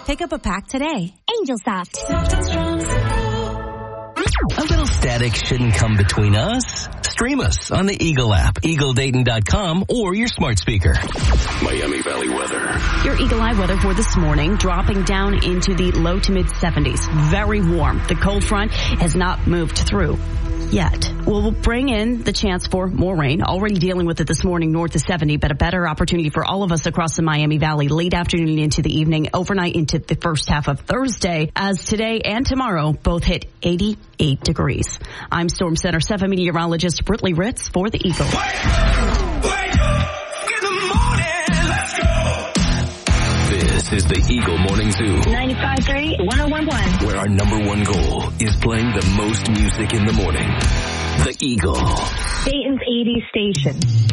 Pick up a pack today. Angelsoft. A little static shouldn't come between us. Stream us on the Eagle app, EagleDayton.com, or your smart speaker. Miami Valley weather. Your Eagle Eye weather for this morning, dropping down into the low to mid 70s. Very warm. The cold front has not moved through yet. We'll bring in the chance for more rain. Already dealing with it this morning north of 70, but a better opportunity for all of us across the Miami Valley late afternoon into the evening, overnight into the first half of Thursday, as today and tomorrow both hit 88 degrees. I'm Storm Center 7 meteorologist Britley Ritz for the Eagle. This is the Eagle Morning Zoo. 95.3, 101.1. Where our number one goal is playing the most music in the morning. The Eagle. Dayton's 80s station.